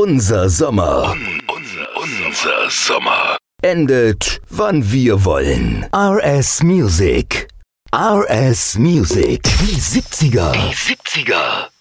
unser Sommer. Unser Sommer. Endet, wann wir wollen. RS Music. RS Music. Die 70er.